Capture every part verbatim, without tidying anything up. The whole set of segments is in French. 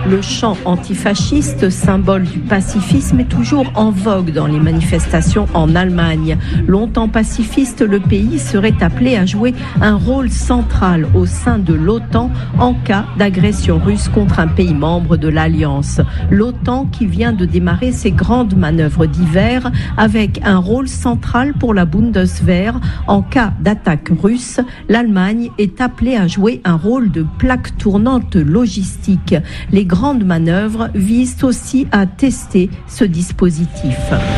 Le chant antifasciste, symbole du pacifisme, est toujours en vogue dans les manifestations en Allemagne. Longtemps pacifiste, le pays serait appelé à jouer un rôle central au sein de l'OTAN en cas d'agression russe contre un pays membre de l'Alliance. L'OTAN qui vient de démarrer ses grandes manœuvres d'hiver avec un rôle central pour la Bundeswehr. En cas d'attaque russe, l'Allemagne est appelée à jouer un rôle de plaque tournante logistique. Les grandes manœuvres visent aussi à tester ce dispositif.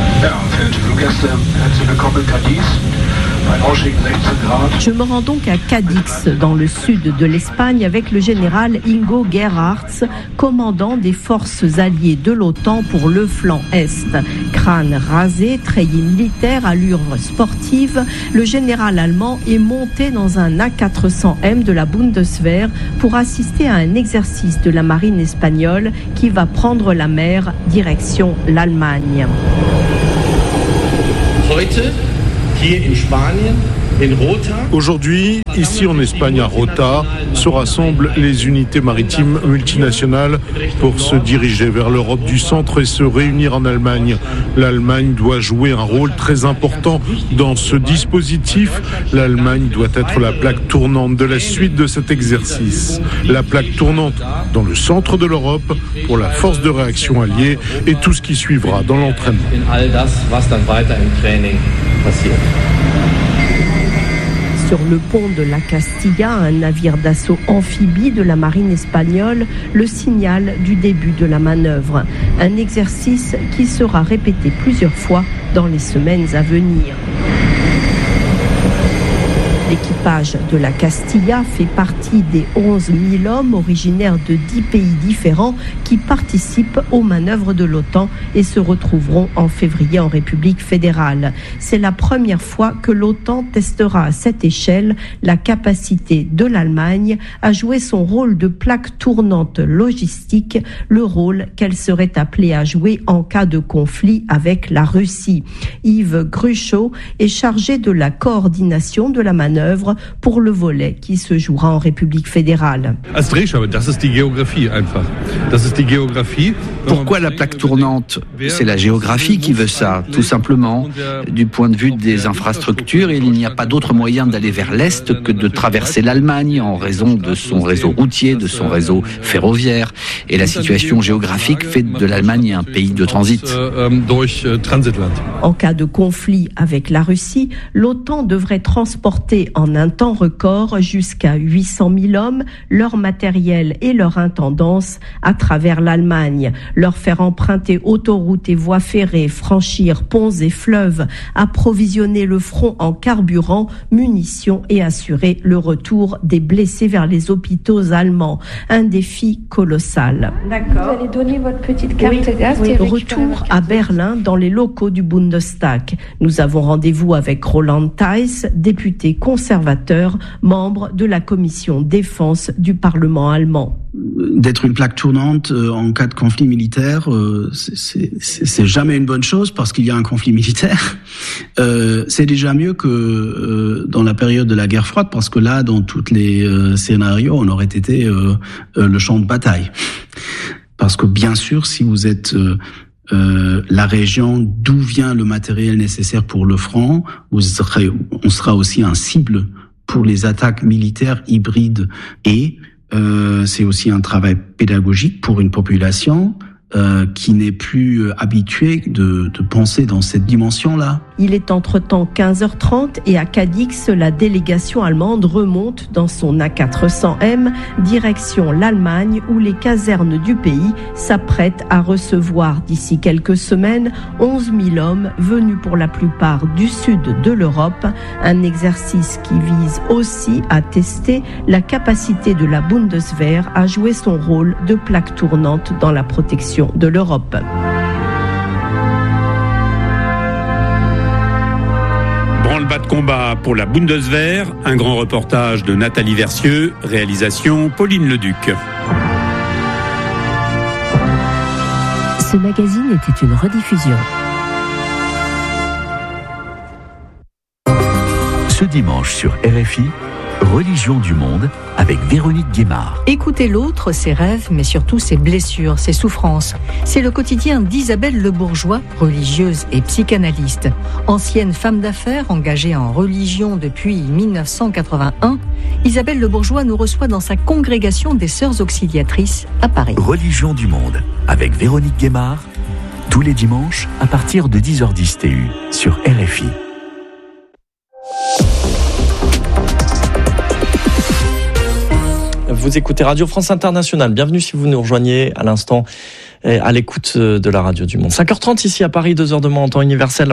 Je me rends donc à Cadix, dans le sud de l'Espagne, avec le général Ingo Gerhardt, commandant des forces alliées de l'OTAN pour le flanc Est. Crâne rasé, treillis militaire, allure sportive, le général allemand est monté dans un A quatre cents M de la Bundeswehr pour assister à un exercice de la marine espagnole qui va prendre la mer direction l'Allemagne. Heute, hier in Spanien, in Rota. Aujourd'hui, ici en Espagne, à Rota, se rassemblent les unités maritimes multinationales pour se diriger vers l'Europe du centre et se réunir en Allemagne. L'Allemagne doit jouer un rôle très important dans ce dispositif. L'Allemagne doit être la plaque tournante de la suite de cet exercice. La plaque tournante dans le centre de l'Europe pour la force de réaction alliée et tout ce qui suivra dans l'entraînement. Sur le pont de la Castilla, un navire d'assaut amphibie de la marine espagnole, le signal du début de la manœuvre. Un exercice qui sera répété plusieurs fois dans les semaines à venir. L'équipage de la Castilla fait partie des onze mille hommes originaires de dix pays différents qui participent aux manœuvres de l'OTAN et se retrouveront en février en République fédérale. C'est la première fois que l'OTAN testera à cette échelle la capacité de l'Allemagne à jouer son rôle de plaque tournante logistique, le rôle qu'elle serait appelée à jouer en cas de conflit avec la Russie. Yves Gruchot est chargé de la coordination de la manœuvre pour le volet qui se jouera en République fédérale. Pourquoi la plaque tournante ? C'est la géographie qui veut ça, tout simplement. Du point de vue des infrastructures, il n'y a pas d'autre moyen d'aller vers l'Est que de traverser l'Allemagne en raison de son réseau routier, de son réseau ferroviaire. Et la situation géographique fait de l'Allemagne un pays de transit. En cas de conflit avec la Russie, l'OTAN devrait transporter en un temps record jusqu'à huit cent mille hommes, leur matériel et leur intendance à travers l'Allemagne, leur faire emprunter autoroutes et voies ferrées, franchir ponts et fleuves, approvisionner le front en carburant, munitions et assurer le retour des blessés vers les hôpitaux allemands. Un défi colossal. D'accord. Vous allez donner votre petite carte oui, gaz. Oui. Retour à Berlin dans les locaux du Bundestag. Nous avons rendez-vous avec Roland Theiss, député conservateur, membre de la commission défense du Parlement allemand. D'être une plaque tournante euh, en cas de conflit militaire, euh, c'est, c'est, c'est jamais une bonne chose parce qu'il y a un conflit militaire. Euh, c'est déjà mieux que euh, dans la période de la guerre froide parce que là, dans tous les euh, scénarios, on aurait été euh, euh, le champ de bataille. Parce que bien sûr, si vous êtes euh, Euh, la région d'où vient le matériel nécessaire pour le front, vous serez, on sera aussi un cible pour les attaques militaires hybrides et euh, c'est aussi un travail pédagogique pour une population euh, qui n'est plus euh, habituée de, de penser dans cette dimension-là. Il est entre-temps quinze heures trente et à Cadix, la délégation allemande remonte dans son A quatre cents M, direction l'Allemagne où les casernes du pays s'apprêtent à recevoir d'ici quelques semaines onze mille hommes venus pour la plupart du sud de l'Europe. Un exercice qui vise aussi à tester la capacité de la Bundeswehr à jouer son rôle de plaque tournante dans la protection de l'Europe. Branle-bas de combat pour la Bundeswehr, un grand reportage de Nathalie Versieux, réalisation Pauline Leduc. Ce magazine était une rediffusion. Ce dimanche sur R F I, Religion du monde avec Véronique Guémard. Écouter l'autre, ses rêves, mais surtout ses blessures, ses souffrances. C'est le quotidien d'Isabelle Le Bourgeois, religieuse et psychanalyste. Ancienne femme d'affaires engagée en religion depuis dix-neuf cent quatre-vingt-un, Isabelle Le Bourgeois nous reçoit dans sa congrégation des Sœurs Auxiliatrices à Paris. Religion du monde avec Véronique Guémard, tous les dimanches à partir de dix heures dix T U sur R F I. Vous écoutez Radio France Internationale. Bienvenue si vous nous rejoignez à l'instant à l'écoute de la radio du monde. cinq heures trente ici à Paris, deux heures de moins en temps universel.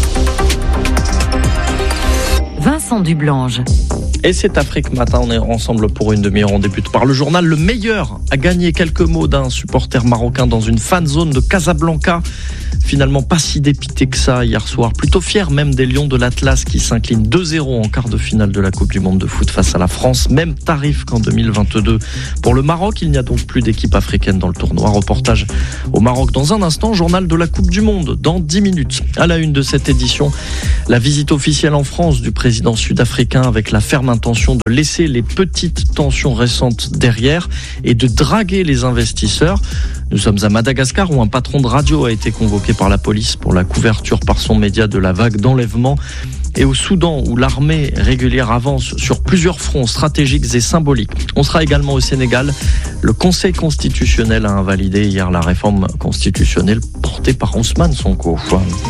Vincent Dublange. Et c'est Afrique Matin, on est ensemble pour une demi-heure. On débute par le journal. Le meilleur a gagné. Quelques mots d'un supporter marocain dans une fan zone de Casablanca. Finalement pas si dépité que ça hier soir. Plutôt fier même des Lions de l'Atlas qui s'inclinent deux zéro en quart de finale de la Coupe du Monde de foot face à la France. Même tarif qu'en deux mille vingt-deux. Pour le Maroc, il n'y a donc plus d'équipe africaine dans le tournoi. Reportage au Maroc dans un instant. Journal de la Coupe du Monde dans dix minutes. À la une de cette édition, la visite officielle en France du président sud-africain avec la ferme intention de laisser les petites tensions récentes derrière et de draguer les investisseurs. Nous sommes à Madagascar où un patron de radio a été convoqué par la police pour la couverture par son média de la vague d'enlèvement. Et au Soudan où l'armée régulière avance sur plusieurs fronts stratégiques et symboliques. On sera également au Sénégal. Le Conseil constitutionnel a invalidé hier la réforme constitutionnelle portée par Ousmane Sonko.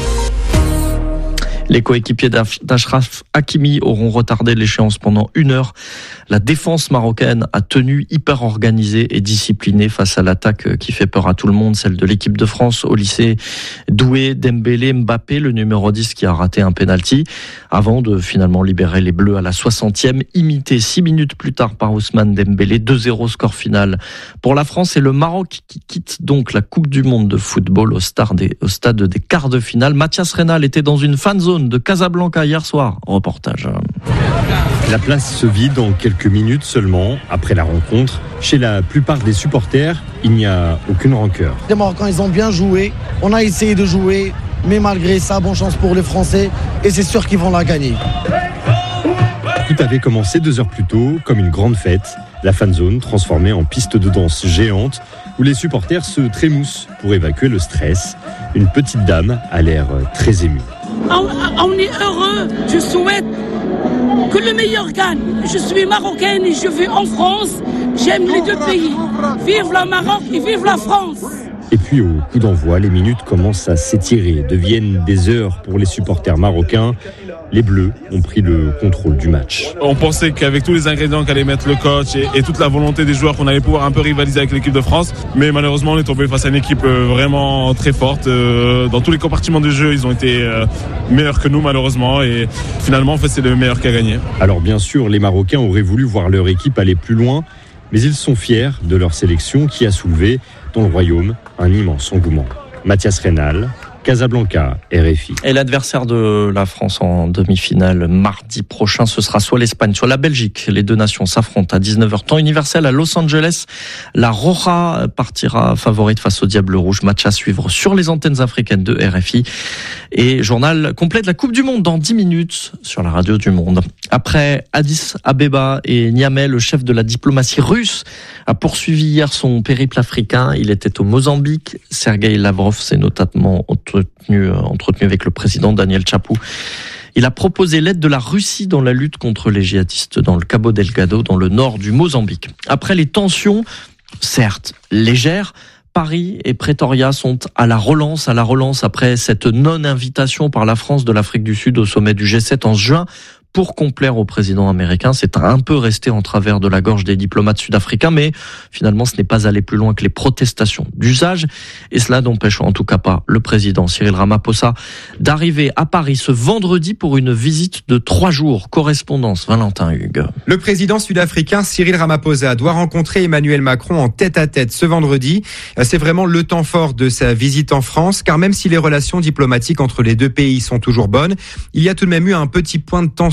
Les coéquipiers d'Achraf Hakimi auront retardé l'échéance pendant une heure. La défense marocaine a tenu hyper organisée et disciplinée face à l'attaque qui fait peur à tout le monde, celle de l'équipe de France au lycée Doué, Dembélé, Mbappé, le numéro dix qui a raté un penalty, avant de finalement libérer les Bleus à la soixantième, imité six minutes plus tard par Ousmane Dembélé. deux zéro score final pour la France et le Maroc qui quitte donc la Coupe du Monde de football au stade des, au stade des quarts de finale. Mathias Reynal était dans une fan zone de Casablanca hier soir. Reportage. La place se vide en quelques minutes seulement après la rencontre. Chez la plupart des supporters, il n'y a aucune rancœur. Les Marocains, ils ont bien joué. On a essayé de jouer, mais malgré ça, bonne chance pour les Français. Et c'est sûr qu'ils vont la gagner. Tout avait commencé deux heures plus tôt, comme une grande fête. La fan zone transformée en piste de danse géante où les supporters se trémoussent pour évacuer le stress. Une petite dame a l'air très émue. On est heureux, je souhaite que le meilleur gagne. Je suis marocaine et je vis en France. J'aime les deux pays. Vive le Maroc et vive la France. Et puis au coup d'envoi, les minutes commencent à s'étirer, deviennent des heures pour les supporters marocains. Les Bleus ont pris le contrôle du match. On pensait qu'avec tous les ingrédients qu'allait mettre le coach et, et toute la volonté des joueurs, qu'on allait pouvoir un peu rivaliser avec l'équipe de France. Mais malheureusement, on est tombé face à une équipe vraiment très forte. Dans tous les compartiments du jeu, ils ont été meilleurs que nous malheureusement. Et finalement, en fait, c'est le meilleur qui a gagné. Alors bien sûr, les Marocains auraient voulu voir leur équipe aller plus loin. Mais ils sont fiers de leur sélection qui a soulevé, dans le royaume, un immense engouement. Mathias Reynal, Casablanca, R F I. Et l'adversaire de la France en demi-finale mardi prochain, ce sera soit l'Espagne, soit la Belgique. Les deux nations s'affrontent à dix-neuf heures temps universel à Los Angeles. La Roja partira favorite face au Diable Rouge. Match à suivre sur les antennes africaines de R F I. Et journal complet de la Coupe du Monde dans dix minutes sur la radio du Monde. Après Addis Abeba et Niamey, le chef de la diplomatie russe a poursuivi hier son périple africain. Il était au Mozambique. Sergueï Lavrov s'est notamment entretenu, entretenu avec le président Daniel Chapo. Il a proposé l'aide de la Russie dans la lutte contre les djihadistes dans le Cabo Delgado, dans le nord du Mozambique. Après les tensions, certes légères, Paris et Pretoria sont à la relance, à la relance après cette non-invitation par la France de l'Afrique du Sud au sommet du G sept en juin. Pour complaire au président américain, c'est un peu resté en travers de la gorge des diplomates sud-africains, mais finalement ce n'est pas allé plus loin que les protestations d'usage, et cela n'empêche en tout cas pas le président Cyril Ramaphosa d'arriver à Paris ce vendredi pour une visite de trois jours. Correspondance Valentin Hugues. Le président sud-africain Cyril Ramaphosa doit rencontrer Emmanuel Macron en tête-à-tête ce vendredi. C'est vraiment le temps fort de sa visite en France, car même si les relations diplomatiques entre les deux pays sont toujours bonnes, il y a tout de même eu un petit point de tension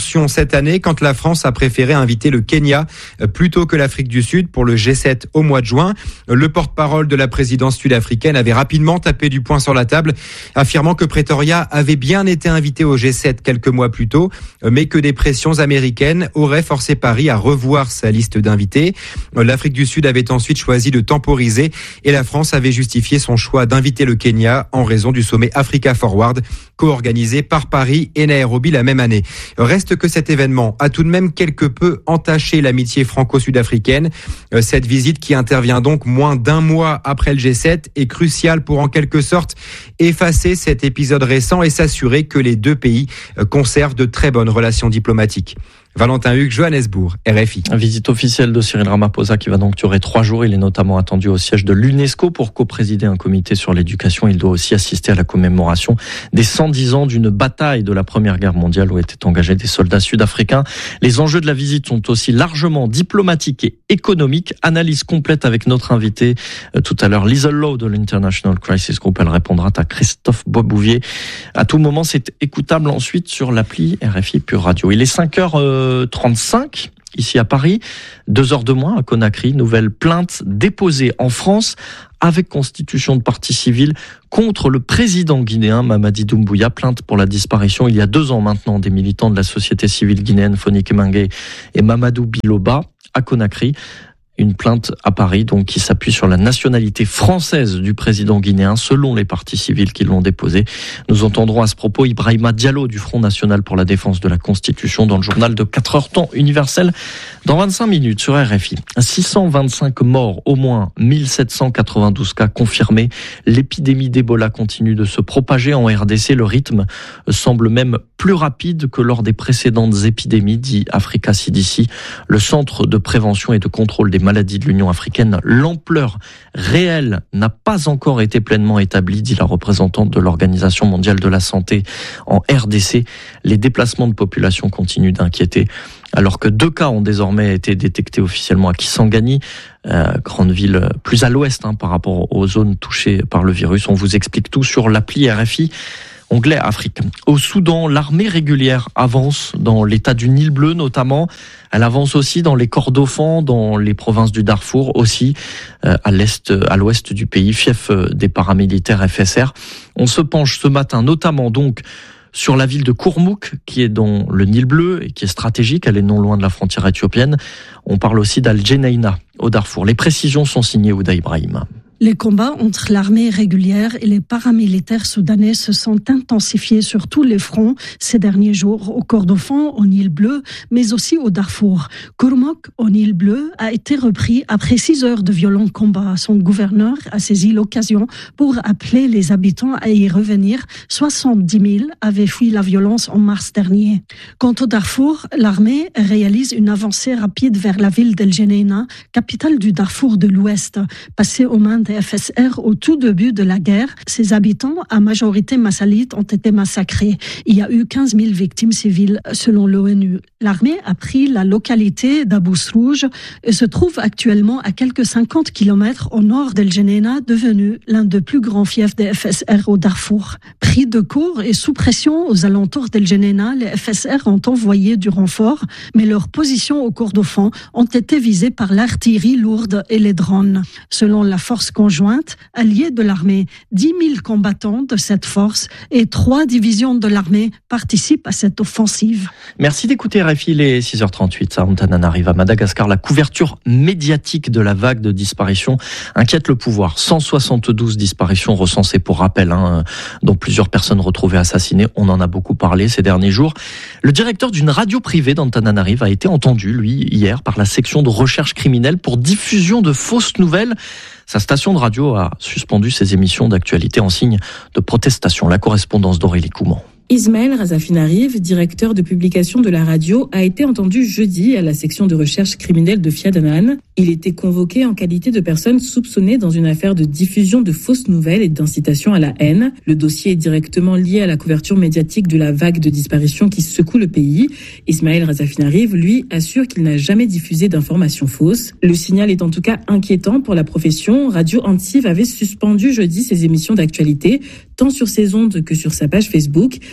tensions cette année quand la France a préféré inviter le Kenya plutôt que l'Afrique du Sud pour le G sept au mois de juin. Le porte-parole de la présidence sud-africaine avait rapidement tapé du poing sur la table, affirmant que Pretoria avait bien été invité au G sept quelques mois plus tôt, mais que des pressions américaines auraient forcé Paris à revoir sa liste d'invités. L'Afrique du Sud avait ensuite choisi de temporiser et la France avait justifié son choix d'inviter le Kenya en raison du sommet Africa Forward, co-organisé par Paris et Nairobi la même année. Reste que cet événement a tout de même quelque peu entaché l'amitié franco-sud-africaine. Cette visite, qui intervient donc moins d'un mois après le G sept, est cruciale pour en quelque sorte effacer cet épisode récent et s'assurer que les deux pays conservent de très bonnes relations diplomatiques. Valentin Hugues, Johannesburg, R F I. Visite officielle de Cyril Ramaphosa qui va donc durer trois jours. Il est notamment attendu au siège de l'UNESCO pour co-présider un comité sur l'éducation. Il doit aussi assister à la commémoration des cent dix ans d'une bataille de la Première Guerre mondiale où étaient engagés des soldats sud-africains. Les enjeux de la visite sont aussi largement diplomatiques et économiques. Analyse complète avec notre invité euh, tout à l'heure, Liesl Lowe de l'International Crisis Group. Elle répondra à Christophe Boisbouvier. À tout moment, c'est écoutable ensuite sur l'appli R F I Pure Radio. Il est cinq heures trente-cinq ici à Paris, deux heures de moins à Conakry. Nouvelle plainte déposée en France avec constitution de partie civile contre le président guinéen Mamadi Doumbouya. Plainte pour la disparition il y a deux ans maintenant des militants de la société civile guinéenne Fonike Mengue et Mamadou Biloba à Conakry. Une plainte à Paris, donc, qui s'appuie sur la nationalité française du président guinéen, selon les parties civiles qui l'ont déposée. Nous entendrons à ce propos Ibrahima Diallo du Front National pour la défense de la Constitution dans le journal de quatre heures temps universel dans vingt-cinq minutes sur R F I. six cent vingt-cinq morts, au moins mille sept cent quatre-vingt-douze cas confirmés. L'épidémie d'Ebola continue de se propager en R D C. Le rythme semble même plus rapide que lors des précédentes épidémies, dit Africa C D C, le Centre de prévention et de contrôle des maladies de l'Union africaine. L'ampleur réelle n'a pas encore été pleinement établie, dit la représentante de l'Organisation mondiale de la santé en R D C. Les déplacements de population continuent d'inquiéter, alors que deux cas ont désormais été détectés officiellement à Kisangani, euh, grande ville plus à l'ouest hein, par rapport aux zones touchées par le virus. On vous explique tout sur l'appli R F I. Onglet Afrique. Au Soudan, l'armée régulière avance dans l'état du Nil bleu notamment. Elle avance aussi dans les Kordofans, dans les provinces du Darfour aussi, euh, à l'est, à l'ouest du pays, fief des paramilitaires F S R. On se penche ce matin notamment donc sur la ville de Kurmuk, qui est dans le Nil bleu et qui est stratégique. Elle est non loin de la frontière éthiopienne. On parle aussi d'Al-Jenaina au Darfour. Les précisions sont signées Ouda Ibrahim. Les combats entre l'armée régulière et les paramilitaires soudanais se sont intensifiés sur tous les fronts ces derniers jours, au Kordofan, au Nil bleu, mais aussi au Darfour. Kurmuk, au Nil bleu, a été repris après six heures de violents combats. Son gouverneur a saisi l'occasion pour appeler les habitants à y revenir. soixante-dix mille avaient fui la violence en mars dernier. Quant au Darfour, l'armée réalise une avancée rapide vers la ville d'El Geneina, capitale du Darfour de l'Ouest, passée aux mains des F S R au tout début de la guerre. Ses habitants, à majorité massalite, ont été massacrés. Il y a eu quinze mille victimes civiles selon l'ONU. L'armée a pris la localité d'Abou Srouj et se trouve actuellement à quelques cinquante kilomètres au nord d'El Geneina, devenu l'un des plus grands fiefs des F S R au Darfour. Pris de court et sous pression aux alentours d'El Geneina, les F S R ont envoyé du renfort, mais leurs positions au Kordofan ont été visées par l'artillerie lourde et les drones. Selon la force conjointe, alliée de l'armée, dix mille combattants de cette force et trois divisions de l'armée participent à cette offensive. Merci d'écouter R F I, les six heures trente-huit. À Antananarive, à Madagascar, la couverture médiatique de la vague de disparitions inquiète le pouvoir. cent soixante-douze disparitions recensées pour rappel, hein, dont plusieurs personnes retrouvées assassinées. On en a beaucoup parlé ces derniers jours. Le directeur d'une radio privée d'Antananarive a été entendu, lui, hier, par la section de recherche criminelle pour diffusion de fausses nouvelles. Sa station de radio a suspendu ses émissions d'actualité en signe de protestation. La correspondance d'Aurélie Couman. Ismaël Razafinarive, directeur de publication de la radio, a été entendu jeudi à la section de recherche criminelle de Fiadanan. Il était convoqué en qualité de personne soupçonnée dans une affaire de diffusion de fausses nouvelles et d'incitation à la haine. Le dossier est directement lié à la couverture médiatique de la vague de disparition qui secoue le pays. Ismaël Razafinarive, lui, assure qu'il n'a jamais diffusé d'informations fausses. Le signal est en tout cas inquiétant pour la profession. Radio Antive avait suspendu jeudi ses émissions d'actualité, tant sur ses ondes que sur sa page Facebook.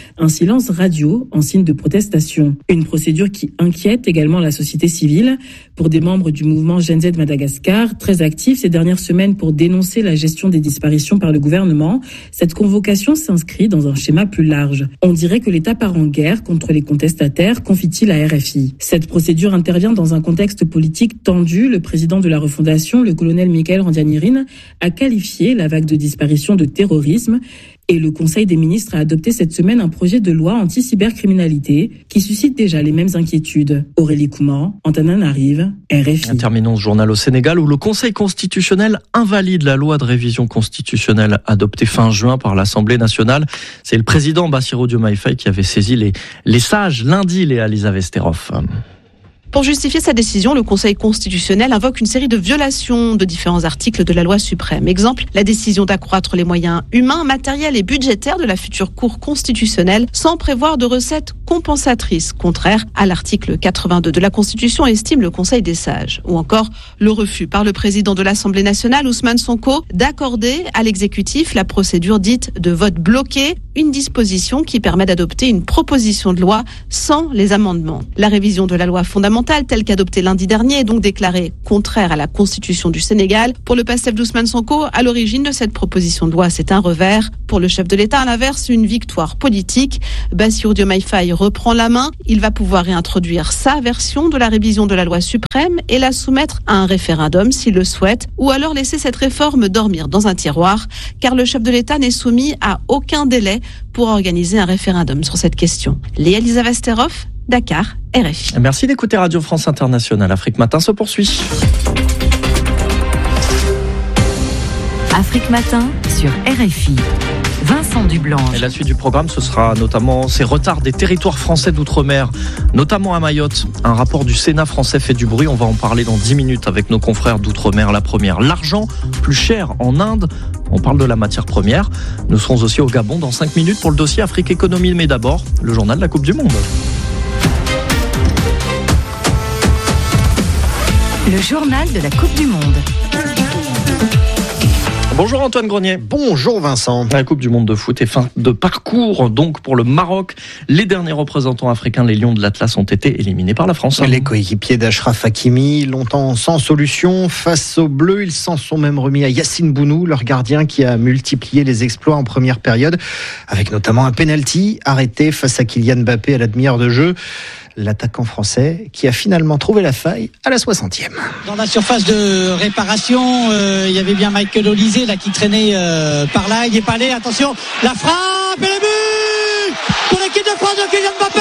un silence radio en signe de protestation. Une procédure qui inquiète également la société civile. Pour des membres du mouvement Gen Z Madagascar, très actifs ces dernières semaines pour dénoncer la gestion des disparitions par le gouvernement, cette convocation s'inscrit dans un schéma plus large. On dirait que l'État part en guerre contre les contestataires, confie-t-il à R F I. Cette procédure intervient dans un contexte politique tendu. Le président de la refondation, le colonel Michael Randrianirina, a qualifié la vague de disparition de terrorisme. Et le Conseil des ministres a adopté cette semaine un projet de loi anti-cybercriminalité qui suscite déjà les mêmes inquiétudes. Aurélie Couman, Antananarive, R F I. Terminons ce journal au Sénégal où le Conseil constitutionnel invalide la loi de révision constitutionnelle adoptée fin juin par l'Assemblée nationale. C'est le président Bassirou Diomaye Faye qui avait saisi les, les sages lundi, Léa Lisa Vesterhoff. Pour justifier sa décision, le Conseil constitutionnel invoque une série de violations de différents articles de la loi suprême. Exemple, la décision d'accroître les moyens humains, matériels et budgétaires de la future Cour constitutionnelle sans prévoir de recettes compensatrices, contraire à l'article quatre-vingt-deux de la Constitution, estime le Conseil des sages. Ou encore, le refus par le président de l'Assemblée nationale, Ousmane Sonko, d'accorder à l'exécutif la procédure dite de vote bloqué, une disposition qui permet d'adopter une proposition de loi sans les amendements. La révision de la loi fondamentale telle qu'adoptée lundi dernier est donc déclarée contraire à la Constitution du Sénégal. Pour le PASTEF d'Ousmane Sonko, à l'origine de cette proposition de loi, c'est un revers. Pour le chef de l'État, à l'inverse, une victoire politique. Bassirou Diomaye Faye reprend la main. Il va pouvoir réintroduire sa version de la révision de la loi suprême et la soumettre à un référendum s'il le souhaite, ou alors laisser cette réforme dormir dans un tiroir, car le chef de l'État n'est soumis à aucun délai pour organiser un référendum sur cette question. Léa Lisa Vesterhoff, Dakar, R F I. Merci d'écouter Radio France Internationale. Afrique Matin se poursuit. Afrique Matin sur R F I. Vincent Dublange. Et la suite du programme, ce sera notamment ces retards des territoires français d'outre-mer, notamment à Mayotte. Un rapport du Sénat français fait du bruit. On va en parler dans dix minutes avec nos confrères d'outre-mer. La première, l'argent plus cher en Inde. On parle de la matière première. Nous serons aussi au Gabon dans cinq minutes pour le dossier Afrique Économie. Mais d'abord, le journal de la Coupe du Monde. Le journal de la Coupe du Monde. Bonjour Antoine Grenier. Bonjour Vincent. La Coupe du Monde de foot est fin de parcours donc pour le Maroc. Les derniers représentants africains, les Lions de l'Atlas, ont été éliminés par la France. Les coéquipiers d'Achraf Hakimi, longtemps sans solution face aux Bleus, ils s'en sont même remis à Yassine Bounou, leur gardien qui a multiplié les exploits en première période, avec notamment un penalty arrêté face à Kylian Mbappé à la demi-heure de jeu. L'attaquant français qui a finalement trouvé la faille à la soixantième. Dans la surface de réparation, euh, il y avait bien Michael Olysée là qui traînait euh, par là. Il est pas allé. Attention, la frappe et le but pour l'équipe de France de Kylian Mbappé.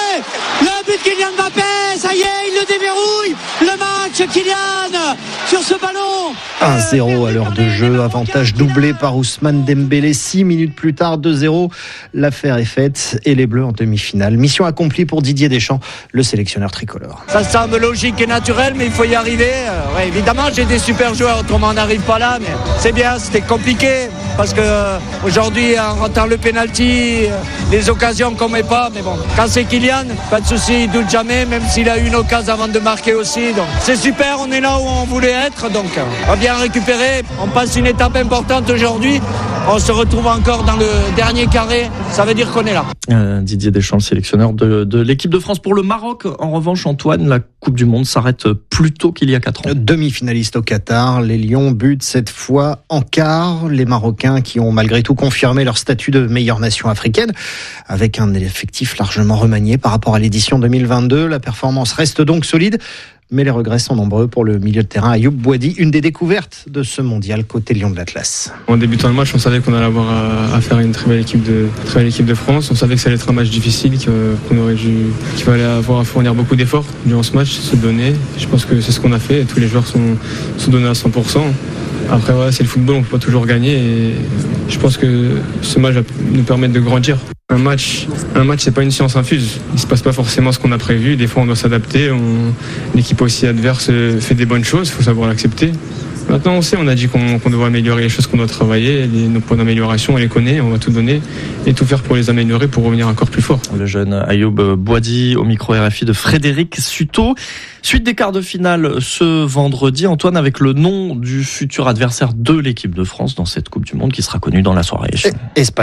Le but de Kylian Mbappé, ça y est, il le déverrouille. Le match, Kylian sur ce ballon. un zéro à l'heure de jeu, avantage doublé par Ousmane Dembélé. Six minutes plus tard, deux zéro. L'affaire est faite et les Bleus en demi-finale. Mission accomplie pour Didier Deschamps, le sélectionneur tricolore. Ça semble logique et naturel, mais il faut y arriver. Euh, ouais, évidemment, j'ai des super joueurs, autrement on n'arrive pas là, mais c'est bien, c'était compliqué. Parce que euh, aujourd'hui, en rentrant le penalty, euh, les occasions qu'on met pas, mais bon, quand c'est Kylian, pas de souci, il doute jamais, même s'il a eu une occasion avant de marquer aussi. Donc c'est super, on est là où on voulait être, donc on va bien récupérer. On passe une étape importante aujourd'hui. On se retrouve encore dans le dernier carré, ça veut dire qu'on est là. Euh, Didier Deschamps, le sélectionneur de, de l'équipe de France. Pour le Maroc, en revanche, Antoine, la Coupe du Monde s'arrête plus tôt qu'il y a quatre ans. Demi-finaliste au Qatar, les Lions butent cette fois en quart. Les Marocains qui ont malgré tout confirmé leur statut de meilleure nation africaine, avec un effectif largement remanié par rapport à l'édition deux mille vingt-deux. La performance reste donc solide, mais les regrets sont nombreux pour le milieu de terrain Ayoub Boadi, une des découvertes de ce mondial côté Lion de l'Atlas. En débutant le match, on savait qu'on allait avoir à faire une très belle équipe de, très belle équipe de France. On savait que ça allait être un match difficile, qu'on aurait dû, qu'il fallait avoir à fournir beaucoup d'efforts durant ce match, se donner. Je pense que c'est ce qu'on a fait. Tous les joueurs sont, sont donnés à cent pour cent. Après, voilà, c'est le football, on ne peut pas toujours gagner. Et je pense que ce match va nous permettre de grandir. Un match, un match, c'est pas une science infuse. Il se passe pas forcément ce qu'on a prévu. Des fois, on doit s'adapter. On... L'équipe aussi adverse fait des bonnes choses. Il faut savoir l'accepter. Maintenant, on sait, on a dit qu'on, qu'on doit améliorer les choses, qu'on doit travailler. Les, nos points d'amélioration, on les connaît. On va tout donner et tout faire pour les améliorer, pour revenir encore plus fort. Le jeune Ayoub Boadi au micro R F I de Frédéric Suto. Suite des quarts de finale ce vendredi, Antoine, avec le nom du futur adversaire de l'équipe de France dans cette Coupe du Monde qui sera connu dans la soirée. Espagne.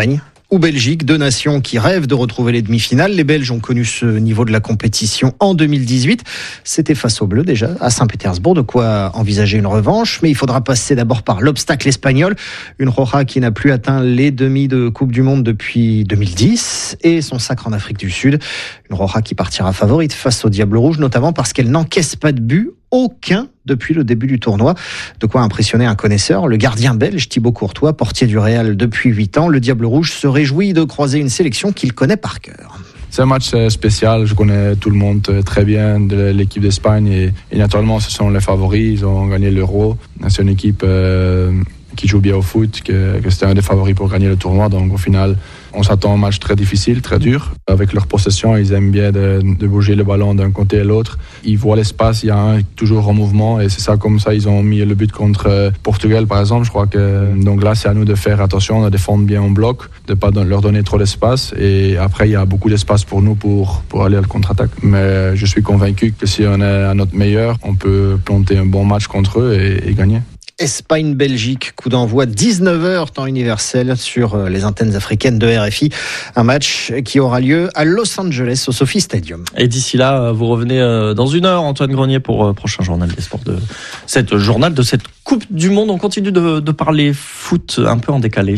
ou Belgique, deux nations qui rêvent de retrouver les demi-finales. Les Belges ont connu ce niveau de la compétition en deux mille dix-huit. C'était face aux Bleus déjà à Saint-Pétersbourg, de quoi envisager une revanche. Mais il faudra passer d'abord par l'obstacle espagnol. Une Roja qui n'a plus atteint les demi de Coupe du Monde depuis deux mille dix et son sacre en Afrique du Sud. Une Roja qui partira favorite face au Diable Rouge, notamment parce qu'elle n'encaisse pas de but. Aucun depuis le début du tournoi. De quoi impressionner un connaisseur. Le gardien belge Thibaut Courtois, portier du Real depuis huit ans. Le Diable Rouge se réjouit de croiser une sélection qu'il connaît par cœur. C'est un match spécial. Je connais tout le monde très bien de l'équipe d'Espagne et, et naturellement ce sont les favoris. Ils ont gagné l'Euro. C'est une équipe euh, qui joue bien au foot, que, que c'était un des favoris pour gagner le tournoi. Donc au final, on s'attend à un match très difficile, très dur. Avec leur possession, ils aiment bien de, de bouger le ballon d'un côté à l'autre. Ils voient l'espace, il y a un toujours en mouvement et c'est ça, comme ça, ils ont mis le but contre Portugal, par exemple. Je crois que donc là, c'est à nous de faire attention, de défendre bien en bloc, de ne pas leur donner trop d'espace. Et après, il y a beaucoup d'espace pour nous pour, pour aller à la contre-attaque. Mais je suis convaincu que si on est à notre meilleur, on peut planter un bon match contre eux et, et gagner. Espagne-Belgique, coup d'envoi dix-neuf heures, temps universel sur les antennes africaines de R F I. Un match qui aura lieu à Los Angeles, au Sophie Stadium. Et d'ici là, vous revenez dans une heure, Antoine Grenier, pour le prochain journal des sports de cette journal de cette Coupe du Monde. On continue de, de parler foot un peu en décalé.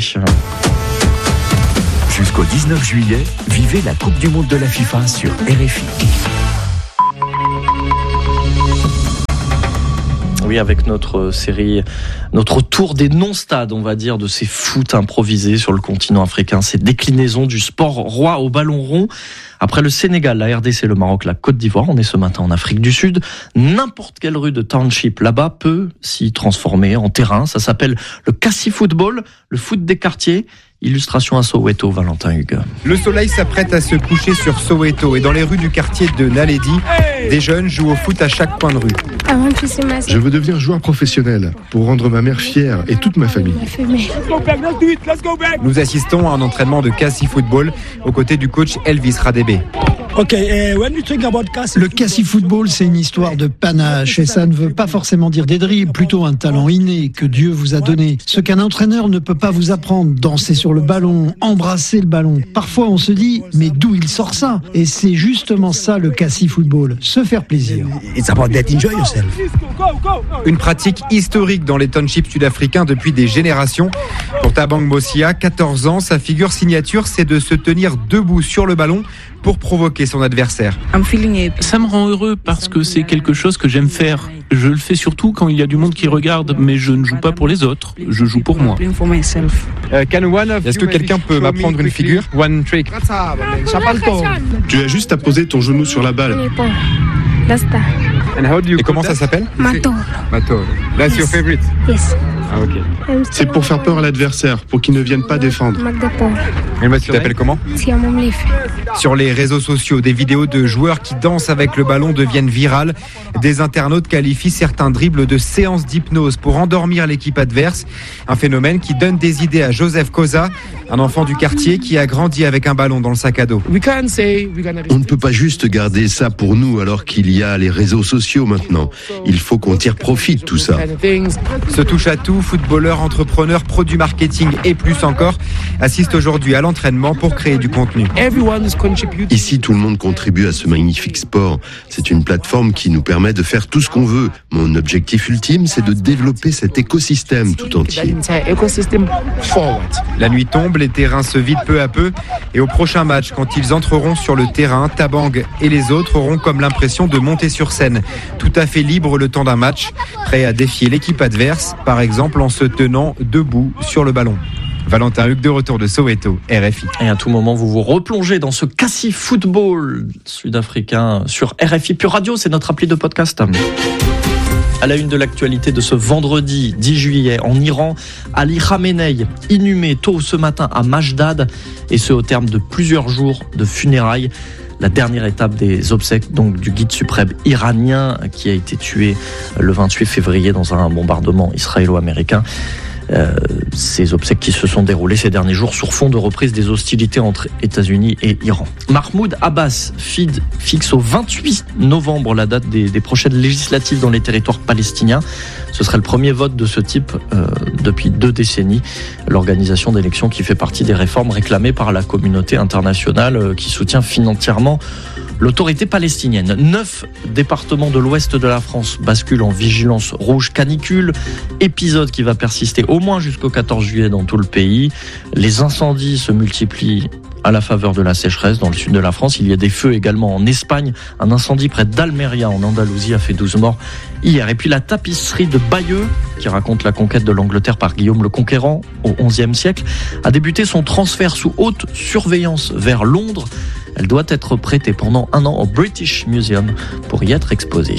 Jusqu'au dix-neuf juillet, vivez la Coupe du Monde de la FIFA sur R F I. Oui, avec notre série, notre tour des non-stades, on va dire, de ces foot improvisés sur le continent africain, ces déclinaisons du sport roi au ballon rond. Après le Sénégal, la R D C, le Maroc, la Côte d'Ivoire, on est ce matin en Afrique du Sud. N'importe quelle rue de township là-bas peut s'y transformer en terrain. Ça s'appelle le Kassi Football, le foot des quartiers. Illustration à Soweto, Valentin Hugues. Le soleil s'apprête à se coucher sur Soweto et dans les rues du quartier de Naledi, des jeunes jouent au foot à chaque coin de rue. Je veux devenir joueur professionnel pour rendre ma mère fière et toute ma famille. Nous assistons à un entraînement de Kassi Football aux côtés du coach Elvis Radebe. Le Kassi Football, c'est une histoire de panache et ça ne veut pas forcément dire des dribbles, plutôt un talent inné que Dieu vous a donné. Ce qu'un entraîneur ne peut pas vous apprendre, danser sur le ballon, embrasser le ballon. Parfois on se dit, mais d'où il sort ça? Et c'est justement ça le Kassi Football, se faire plaisir. Une pratique historique dans les townships sud-africains depuis des générations. Pour Tabang Mosia, quatorze ans, sa figure signature, c'est de se tenir debout sur le ballon pour provoquer son adversaire. Ça me rend heureux parce que c'est quelque chose que j'aime faire. Je le fais surtout quand il y a du monde qui regarde, mais je ne joue pas pour les autres, je joue pour moi. Est-ce que quelqu'un peut m'apprendre une figure? One trick. Tu as juste à poser ton genou sur la balle. Et comment ça s'appelle? Mator. Mator. That's your favorite? Yes. Ah, ok. C'est pour faire peur à l'adversaire, pour qu'il ne vienne pas défendre. Et tu t'appelles comment? Sur les réseaux sociaux, des vidéos de joueurs qui dansent avec le ballon deviennent virales. Des internautes qualifient certains dribbles de séances d'hypnose pour endormir l'équipe adverse. Un phénomène qui donne des idées à Joseph Koza, un enfant du quartier qui a grandi avec un ballon dans le sac à dos. On ne peut pas juste garder ça pour nous alors qu'il y a les réseaux sociaux maintenant. Il faut qu'on tire profit de tout ça. Ce touche-à-tout, footballeur, entrepreneur, pro du marketing et plus encore, assiste aujourd'hui à l'entraînement pour créer du contenu. Ici, tout le monde contribue à ce magnifique sport. C'est une plateforme qui nous permet de faire tout ce qu'on veut. Mon objectif ultime, c'est de développer cet écosystème tout entier. La nuit tombe, les terrains se vident peu à peu et au prochain match, quand ils entreront sur le terrain, Tabang et les autres auront comme l'impression de monter sur scène, tout à fait libre le temps d'un match, prêt à défier l'équipe adverse, par exemple en se tenant debout sur le ballon. Valentin Hugues de retour de Soweto, R F I. Et à tout moment, vous vous replongez dans ce Kassi Football sud-africain sur R F I Pure Radio, c'est notre appli de podcast. À la une de l'actualité de ce vendredi dix juillet, en Iran, Ali Khamenei, inhumé tôt ce matin à Majdad, et ce au terme de plusieurs jours de funérailles. La dernière étape des obsèques donc du guide suprême iranien qui a été tué le vingt-huit février dans un bombardement israélo-américain. Euh, ces obsèques qui se sont déroulées ces derniers jours sur fond de reprise des hostilités entre États-Unis et Iran. Mahmoud Abbas fixe au vingt-huit novembre la date des, des prochaines législatives dans les territoires palestiniens. Ce serait le premier vote de ce type euh, depuis deux décennies. L'organisation d'élections qui fait partie des réformes réclamées par la communauté internationale euh, qui soutient financièrement l'autorité palestinienne. Neuf départements de l'ouest de la France basculent en vigilance rouge canicule, épisode qui va persister au moins jusqu'au quatorze juillet dans tout le pays. Les incendies se multiplient à la faveur de la sécheresse dans le sud de la France. Il y a des feux également en Espagne. Un incendie près d'Almeria en Andalousie a fait douze morts hier. Et puis la tapisserie de Bayeux, qui raconte la conquête de l'Angleterre par Guillaume le Conquérant au onzième siècle, a débuté son transfert sous haute surveillance vers Londres. Elle doit être prêtée pendant un an au British Museum pour y être exposée.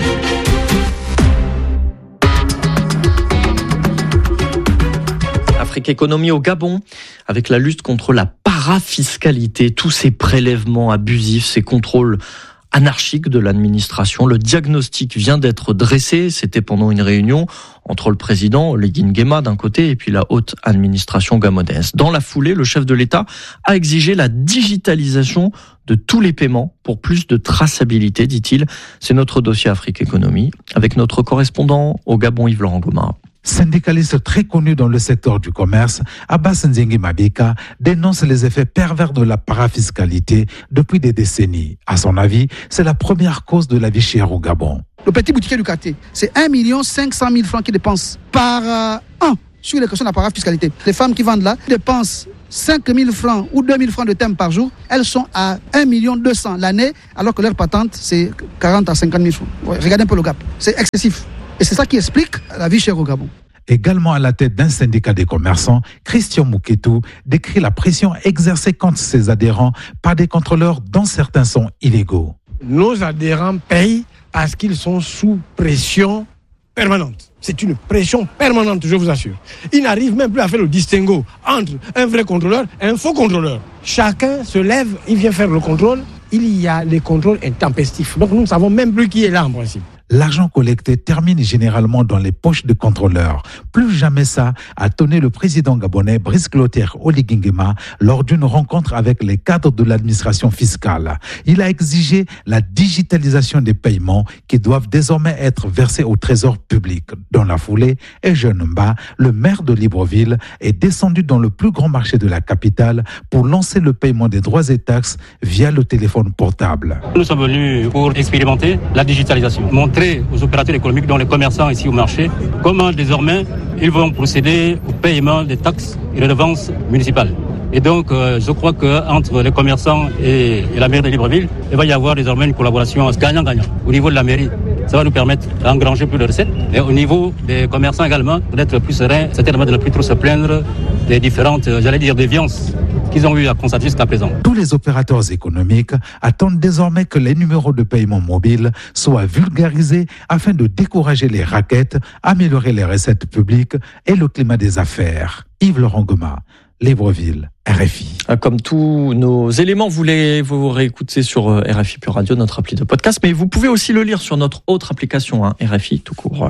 Afrique Économie au Gabon, avec la lutte contre la parafiscalité, tous ces prélèvements abusifs, ces contrôles anarchique de l'administration. Le diagnostic vient d'être dressé. C'était pendant une réunion entre le président Oligui Nguema d'un côté et puis la haute administration gabonaise. Dans la foulée, le chef de l'État a exigé la digitalisation de tous les paiements pour plus de traçabilité, dit-il. C'est notre dossier Afrique Économie avec notre correspondant au Gabon, Yves-Laurent Gomard. Syndicaliste très connu dans le secteur du commerce, Abbas Nzengi Mabika dénonce les effets pervers de la parafiscalité depuis des décennies. À son avis, c'est la première cause de la vie chère au Gabon. Le petit boutiquier du quartier, c'est un million cinq cent mille francs qu'il dépense par euh, an sur les questions de la parafiscalité. Les femmes qui vendent là dépensent cinq mille francs ou deux mille francs de thème par jour. Elles sont à un million deux cent l'année, alors que leur patente, c'est quarante à cinquante mille francs. Ouais, regardez un peu le gap. C'est excessif. Et c'est ça qui explique la vie chère au Gabon. Également à la tête d'un syndicat des commerçants, Christian Mouketou décrit la pression exercée contre ses adhérents par des contrôleurs dont certains sont illégaux. Nos adhérents payent parce qu'ils sont sous pression permanente. C'est une pression permanente, je vous assure. Ils n'arrivent même plus à faire le distinguo entre un vrai contrôleur et un faux contrôleur. Chacun se lève, il vient faire le contrôle. Il y a les contrôles intempestifs. Donc nous ne savons même plus qui est là en principe. L'argent collecté termine généralement dans les poches des contrôleurs. Plus jamais ça, a tonné le président gabonais Brice Clotaire Oligui Nguema lors d'une rencontre avec les cadres de l'administration fiscale. Il a exigé la digitalisation des paiements qui doivent désormais être versés au trésor public. Dans la foulée, Eugène Mba, le maire de Libreville, est descendu dans le plus grand marché de la capitale pour lancer le paiement des droits et taxes via le téléphone portable. Nous sommes venus pour expérimenter la digitalisation. Montrer aux opérateurs économiques, dont les commerçants ici au marché, comment désormais ils vont procéder au paiement des taxes et redevances municipales. Et donc, euh, je crois qu'entre les commerçants et, et la mairie de Libreville, il va y avoir désormais une collaboration gagnant-gagnant. Au niveau de la mairie, ça va nous permettre d'engranger plus de recettes. Et au niveau des commerçants également, d'être plus sereins, certainement de ne plus trop se plaindre des différentes, j'allais dire, déviances qu'ils ont eu à constater jusqu'à présent. Tous les opérateurs économiques attendent désormais que les numéros de paiement mobile soient vulgarisés afin de décourager les raquettes, améliorer les recettes publiques et le climat des affaires. Yves-Laurent Gomard, Libreville, R F I. Comme tous nos éléments, vous les vous réécoutez sur R F I Pure Radio, notre appli de podcast, mais vous pouvez aussi le lire sur notre autre application, hein, R F I tout court.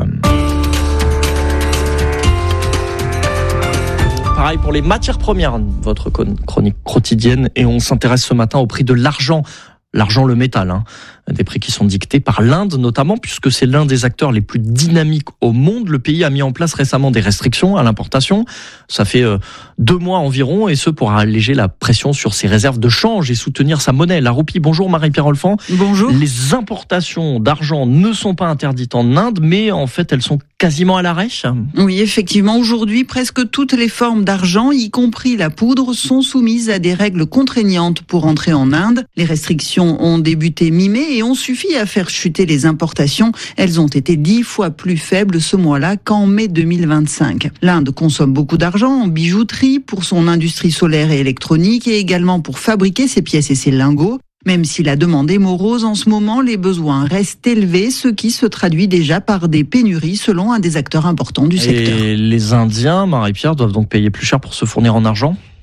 Pareil pour les matières premières, votre chronique quotidienne, et on s'intéresse ce matin au prix de l'argent. L'argent, le métal, hein. Des prix qui sont dictés par l'Inde notamment, puisque c'est l'un des acteurs les plus dynamiques au monde. Le pays a mis en place récemment des restrictions à l'importation. Ça fait euh, deux mois environ, et ce pour alléger la pression sur ses réserves de change et soutenir sa monnaie, la roupie. Bonjour Marie-Pierre Olfan. Bonjour. Les importations d'argent ne sont pas interdites en Inde, mais en fait elles sont quasiment à l'arrêt. Oui, effectivement. Aujourd'hui, presque toutes les formes d'argent, y compris la poudre, sont soumises à des règles contraignantes pour entrer en Inde. Les restrictions ont débuté mi-mai et ont suffi à faire chuter les importations. Elles ont été dix fois plus faibles ce mois-là qu'en mai deux mille vingt-cinq. L'Inde consomme beaucoup d'argent en bijouterie, pour son industrie solaire et électronique, et également pour fabriquer ses pièces et ses lingots. Même si la demande est morose en ce moment, les besoins restent élevés, ce qui se traduit déjà par des pénuries selon un des acteurs importants du secteur. Et les Indiens, Marie-Pierre, doivent donc payer plus cher pour se fournir en argent ?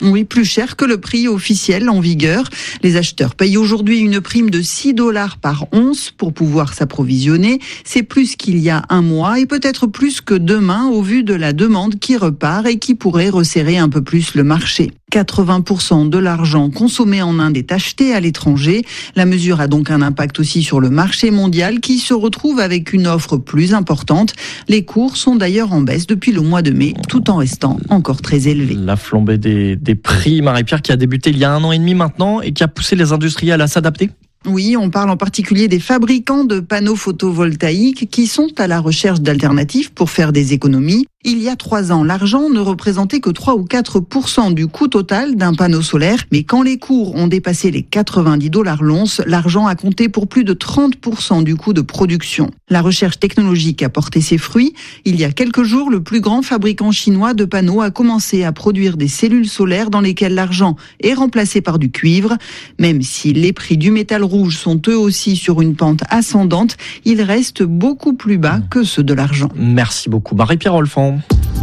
Oui, plus cher que le prix officiel en vigueur. Les acheteurs payent aujourd'hui une prime de six dollars par once pour pouvoir s'approvisionner. C'est plus qu'il y a un mois et peut-être plus que demain au vu de la demande qui repart et qui pourrait resserrer un peu plus le marché. quatre-vingts pour cent de l'argent consommé en Inde est acheté à l'étranger. La mesure a donc un impact aussi sur le marché mondial qui se retrouve avec une offre plus importante. Les cours sont d'ailleurs en baisse depuis le mois de mai, tout en restant encore très élevés. La flambée des, des prix, Marie-Pierre, qui a débuté il y a un an et demi maintenant et qui a poussé les industriels à s'adapter. Oui, on parle en particulier des fabricants de panneaux photovoltaïques qui sont à la recherche d'alternatives pour faire des économies. Il y a trois ans, l'argent ne représentait que trois ou quatre pour cent du coût total d'un panneau solaire. Mais quand les cours ont dépassé les quatre-vingt-dix dollars l'once, l'argent a compté pour plus de trente pour cent du coût de production. La recherche technologique a porté ses fruits. Il y a quelques jours, le plus grand fabricant chinois de panneaux a commencé à produire des cellules solaires dans lesquelles l'argent est remplacé par du cuivre. Même si les prix du métal rouge sont eux aussi sur une pente ascendante, ils restent beaucoup plus bas que ceux de l'argent. Merci beaucoup, Marie-Pierre Olfan.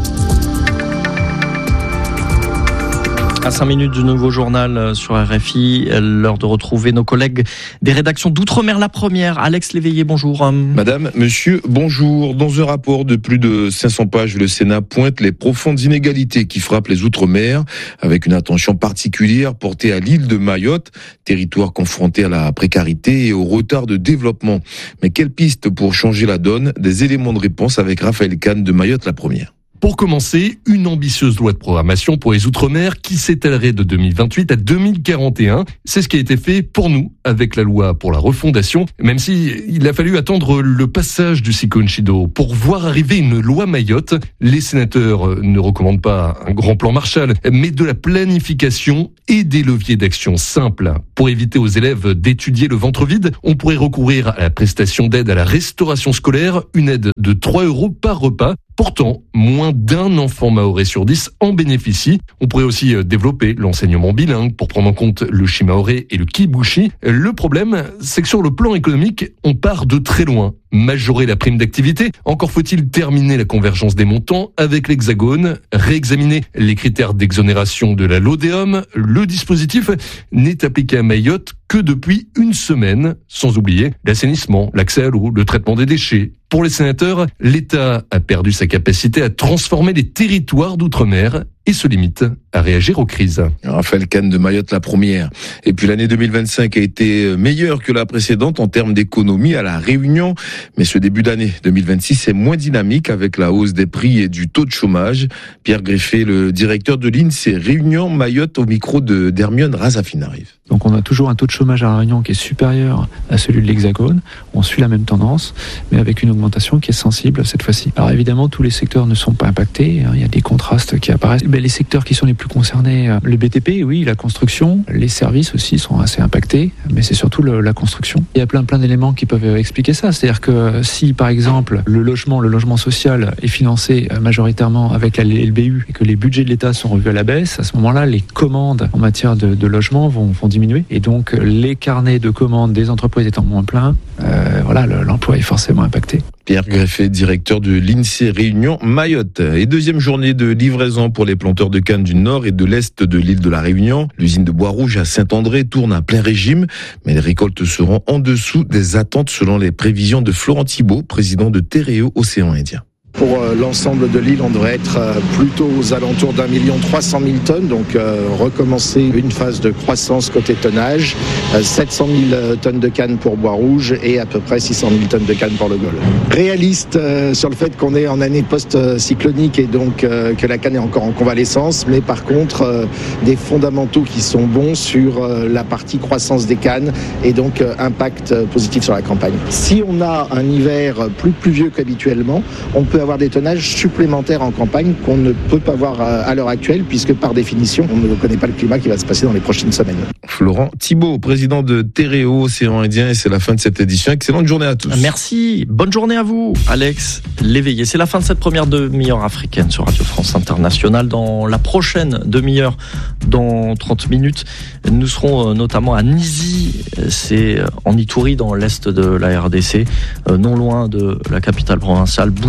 À cinq minutes du nouveau journal sur R F I, l'heure de retrouver nos collègues des rédactions d'Outre-mer. La première, Alex Léveillé, bonjour. Madame, monsieur, bonjour. Dans un rapport de plus de cinq cents pages, le Sénat pointe les profondes inégalités qui frappent les Outre-mer, avec une attention particulière portée à l'île de Mayotte, territoire confronté à la précarité et au retard de développement. Mais quelle piste pour changer la donne? Des éléments de réponse avec Raphaël Kahn de Mayotte, la première. Pour commencer, une ambitieuse loi de programmation pour les Outre-mer qui s'étalerait de deux mille vingt-huit à deux mille quarante et un. C'est ce qui a été fait pour nous avec la loi pour la refondation, même si il a fallu attendre le passage du cyclone Chido pour voir arriver une loi Mayotte. Les sénateurs ne recommandent pas un grand plan Marshall, mais de la planification et des leviers d'action simples. Pour éviter aux élèves d'étudier le ventre vide, on pourrait recourir à la prestation d'aide à la restauration scolaire, une aide de trois euros par repas. Pourtant, moins d'un enfant mahorais sur dix en bénéficie. On pourrait aussi développer l'enseignement bilingue pour prendre en compte le shimaoré et le kibushi. Le problème, c'est que sur le plan économique, on part de très loin. Majorer la prime d'activité, encore faut-il terminer la convergence des montants avec l'Hexagone, réexaminer les critères d'exonération de la LODEOM. Le dispositif n'est appliqué à Mayotte que depuis une semaine, sans oublier l'assainissement, l'accès à l'eau, le traitement des déchets. Pour les sénateurs, l'État a perdu sa capacité à transformer les territoires d'outre-mer et se limite à réagir aux crises. Raphaël Kahn de Mayotte, la première. Et puis l'année deux mille vingt-cinq a été meilleure que la précédente en termes d'économie à La Réunion. Mais ce début d'année deux mille vingt-six est moins dynamique avec la hausse des prix et du taux de chômage. Pierre Greffé, le directeur de l'INSEE Réunion Mayotte, au micro de d'Hermione Razafine arrive. Donc on a toujours un taux de chômage à La Réunion qui est supérieur à celui de l'Hexagone. On suit la même tendance, mais avec une augmentation qui est sensible cette fois-ci. Alors évidemment, tous les secteurs ne sont pas impactés. Il y a des contrastes qui apparaissent. Mais les secteurs qui sont les plus concernés, le B T P, oui, la construction, les services aussi sont assez impactés, mais c'est surtout le, la construction. Il y a plein plein d'éléments qui peuvent expliquer ça. C'est-à-dire que si, par exemple, le logement, le logement social est financé majoritairement avec la L B U et que les budgets de l'État sont revus à la baisse, à ce moment-là, les commandes en matière de, de logement vont, vont diminuer. Et donc, les carnets de commandes des entreprises étant moins pleins, euh, voilà, l'emploi est forcément impacté. Pierre Greffé, directeur de l'INSEE Réunion Mayotte. Et deuxième journée de livraison pour les planteurs de canne du nord et de l'est de l'île de la Réunion. L'usine de Bois-Rouge à Saint-André tourne à plein régime, mais les récoltes seront en dessous des attentes selon les prévisions de Florent Thibault, président de Teréo Océan Indien. Pour l'ensemble de l'île, on devrait être plutôt aux alentours d'un million trois cent mille tonnes, donc euh, recommencer une phase de croissance côté tonnage, euh, sept cent mille tonnes de canne pour Bois-Rouge et à peu près six cent mille tonnes de canne pour le Gol. Réaliste euh, sur le fait qu'on est en année post-cyclonique et donc euh, que la canne est encore en convalescence, mais par contre euh, des fondamentaux qui sont bons sur euh, la partie croissance des cannes et donc euh, impact positif sur la campagne. Si on a un hiver plus pluvieux qu'habituellement, on peut avoir des tonnages supplémentaires en campagne qu'on ne peut pas voir à l'heure actuelle puisque par définition on ne connaît pas le climat qui va se passer dans les prochaines semaines. Florent Thibault, président de Teréo Océan Indien, et c'est la fin de cette édition. Excellente journée à tous. Merci, bonne journée à vous Alex Léveillé. C'est la fin de cette première demi-heure africaine sur Radio France Internationale. Dans la prochaine demi-heure, dans trente minutes, nous serons notamment à Nizi, c'est en Ituri dans l'est de la R D C, non loin de la capitale provinciale Bunia. Une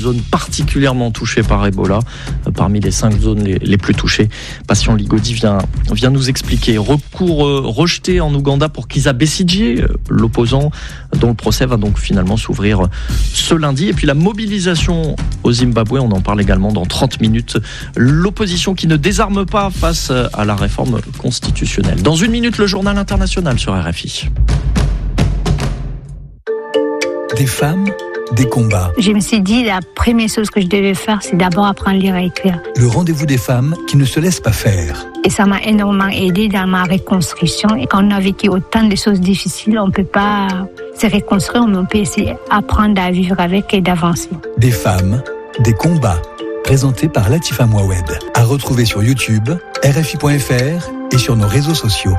zone particulièrement touchée par Ebola, parmi les cinq zones les, les plus touchées. Patient Ligodi vient, vient nous expliquer. Recours euh, rejeté en Ouganda pour Kizza Besigye, l'opposant dont le procès va donc finalement s'ouvrir ce lundi. Et puis la mobilisation au Zimbabwe, on en parle également dans trente minutes. L'opposition qui ne désarme pas face à la réforme constitutionnelle. Dans une minute, le journal international sur R F I. Des femmes, des combats. Je me suis dit, la première chose que je devais faire, c'est d'abord apprendre à lire et écrire. Le rendez-vous des femmes qui ne se laissent pas faire. Et ça m'a énormément aidé dans ma reconstruction. Et quand on a vécu autant de choses difficiles, on ne peut pas se reconstruire, mais on peut essayer d'apprendre à vivre avec et d'avancer. Des femmes, des combats. Présenté par Latifa Mouawed. À retrouver sur YouTube, R F I point F R et sur nos réseaux sociaux.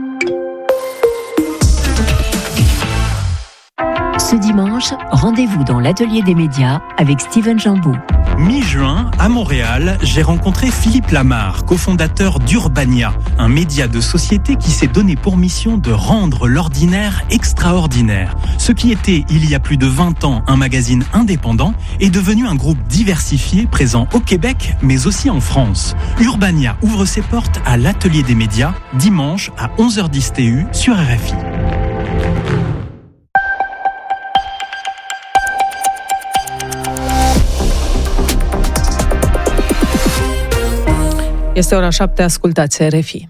Ce dimanche, rendez-vous dans l'atelier des médias avec Steven Jambeau. Mi-juin, à Montréal, j'ai rencontré Philippe Lamarre, cofondateur d'Urbania, un média de société qui s'est donné pour mission de rendre l'ordinaire extraordinaire. Ce qui était, il y a plus de vingt ans, un magazine indépendant, est devenu un groupe diversifié présent au Québec, mais aussi en France. Urbania ouvre ses portes à l'atelier des médias, dimanche à onze heures dix T U sur R F I. Este ora șapte, ascultați R F I.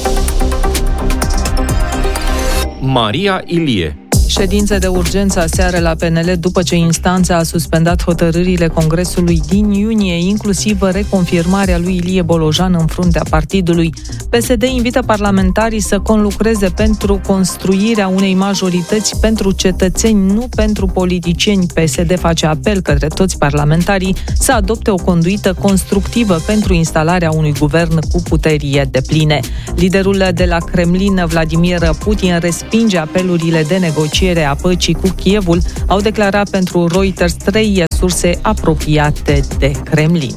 Maria Ilie. Ședințe de urgență aseară la P N L după ce instanța a suspendat hotărârile Congresului din iunie, inclusiv reconfirmarea lui Ilie Bolojan în fruntea partidului. P S D invită parlamentarii să conlucreze pentru construirea unei majorități pentru cetățeni, nu pentru politicieni. P S D face apel către toți parlamentarii să adopte o conduită constructivă pentru instalarea unui guvern cu puteri depline. Liderul de la Kremlin, Vladimir Putin, respinge apelurile de negociere a păcii cu Kievul, au declarat pentru Reuters trei surse apropiate de Kremlin.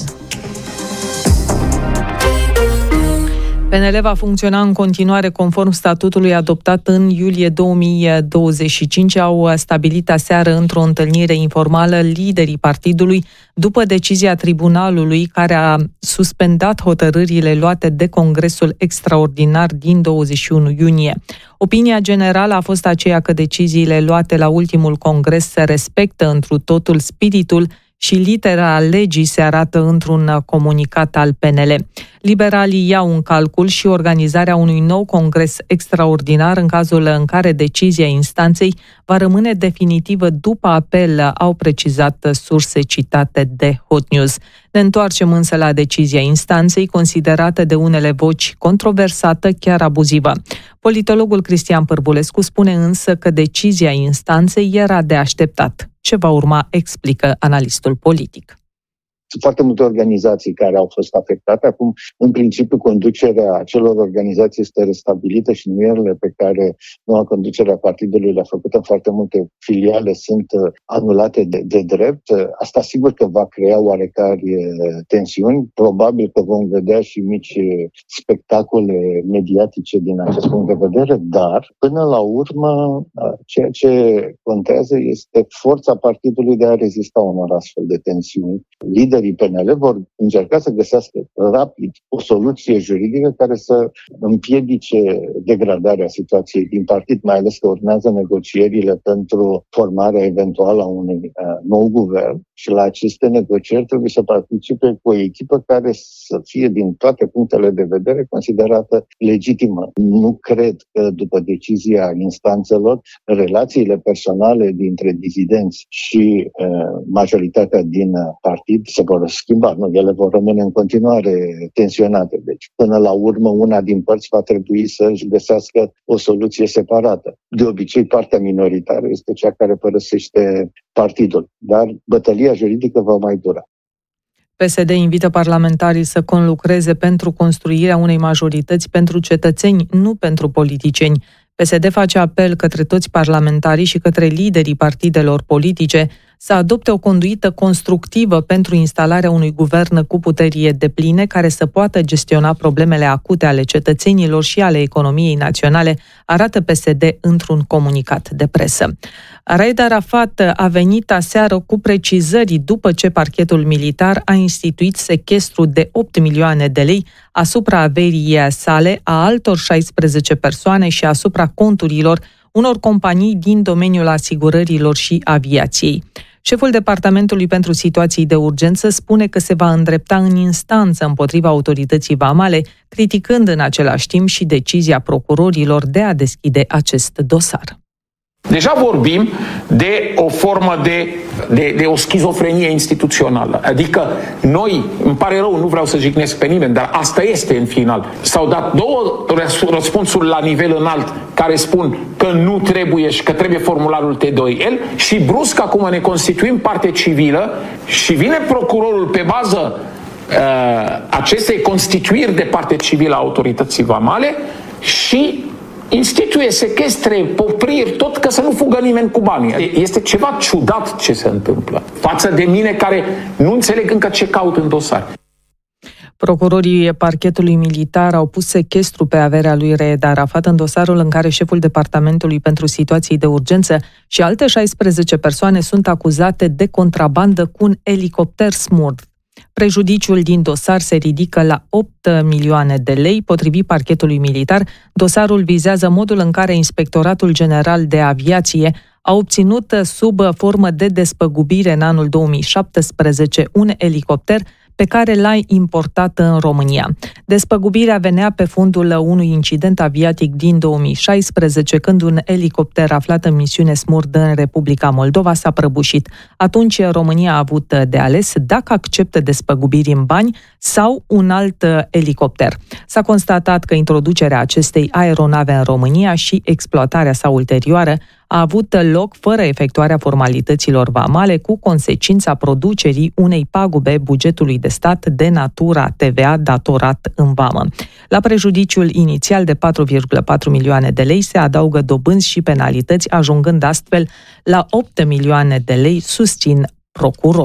P N L va funcționa în continuare conform statutului adoptat în iulie două mii douăzeci și cinci, au stabilit aseară într-o întâlnire informală liderii partidului după decizia tribunalului care a suspendat hotărârile luate de Congresul Extraordinar din douăzeci și unu iunie. Opinia generală a fost aceea că deciziile luate la ultimul congres se respectă întru totul spiritul și litera legii, se arată într-un comunicat al P N L. Liberalii iau în calcul și organizarea unui nou congres extraordinar în cazul în care decizia instanței va rămâne definitivă după apel, au precizat surse citate de Hot News. Ne întoarcem însă la decizia instanței, considerată de unele voci controversată, chiar abuzivă. Politologul Cristian Pârbulescu spune însă că decizia instanței era de așteptat. Ce va urma, explică analistul politic. Sunt foarte multe organizații care au fost afectate. Acum, în principiu, conducerea acelor organizații este restabilită și numierele pe care noua conducere a partidului le-a făcut în foarte multe filiale sunt anulate de, de drept. Asta sigur că va crea oarecare tensiuni. Probabil că vom vedea și mici spectacole mediatice din acest punct de vedere, dar, până la urmă, ceea ce contează este forța partidului de a rezista unor astfel de tensiuni. Liderii P N L vor încerca să găsească rapid o soluție juridică care să împiedice degradarea situației din partid, mai ales că urmează negocierile pentru formarea eventuală a unui uh, nou guvern și la aceste negocieri trebuie să participe cu o echipă care să fie din toate punctele de vedere considerată legitimă. Nu cred că după decizia instanțelor, relațiile personale dintre dizidenți și uh, majoritatea din partid se vor schimba. Nu, ele vor rămâne în continuare tensionate. Deci, până la urmă, una din părți va trebui să-și găsească o soluție separată. De obicei, partea minoritară este cea care părăsește partidul, dar bătălia juridică va mai dura. P S D invită parlamentarii să conlucreze pentru construirea unei majorități pentru cetățeni, nu pentru politicieni. P S D face apel către toți parlamentarii și către liderii partidelor politice să adopte o conduită constructivă pentru instalarea unui guvern cu puteri depline care să poată gestiona problemele acute ale cetățenilor și ale economiei naționale, arată P S D într-un comunicat de presă. Raed Arafat a venit aseară cu precizări după ce parchetul militar a instituit sechestru de opt milioane de lei asupra averii sale, a altor șaisprezece persoane și asupra conturilor unor companii din domeniul asigurărilor și aviației. Șeful Departamentului pentru Situații de Urgență spune că se va îndrepta în instanță împotriva autorității vamale, criticând în același timp și decizia procurorilor de a deschide acest dosar. Deja vorbim de o formă de, de, de o schizofrenie instituțională. Adică noi, îmi pare rău, nu vreau să jignesc pe nimeni, dar asta este în final. S-au dat două răspunsuri la nivel înalt care spun că nu trebuie și că trebuie formularul T doi L și brusc acum ne constituim parte civilă și vine procurorul pe bază uh, acestei constituiri de parte civilă a autorității vamale și instituie sechestre, popriri, tot ca să nu fugă nimeni cu banii. Este ceva ciudat ce se întâmplă față de mine care nu înțeleg încă ce caut în dosar. Procurorii parchetului militar au pus sechestru pe averea lui Raed Arafat în dosarul în care șeful Departamentului pentru Situații de Urgență și alte șaisprezece persoane sunt acuzate de contrabandă cu un elicopter Smurf. Prejudiciul din dosar se ridică la opt milioane de lei, potrivit parchetului militar. Dosarul vizează modul în care Inspectoratul General de Aviație a obținut sub formă de despăgubire în anul două mii șaptesprezece un elicopter pe care l-a importat în România. Despăgubirea venea pe fundul unui incident aviatic din două mii șaisprezece, când un elicopter aflat în misiune SMURD în Republica Moldova s-a prăbușit. Atunci România a avut de ales dacă acceptă despăgubiri în bani sau un alt elicopter. S-a constatat că introducerea acestei aeronave în România și exploatarea sa ulterioară a avut loc fără efectuarea formalităților vamale, cu consecința producerii unei pagube bugetului de stat de natura T V A datorat în vamă. La prejudiciul inițial de patru virgulă patru milioane de lei se adaugă dobânzi și penalități, ajungând astfel la opt milioane de lei, susțin procuror.